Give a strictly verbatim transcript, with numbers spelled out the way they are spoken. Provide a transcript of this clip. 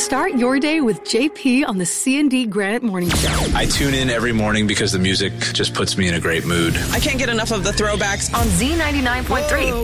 Start your day with J P on the C and D Granite Morning Show. I tune in every morning because the music just puts me in a great mood. I can't get enough of the throwbacks on Z ninety-nine point three.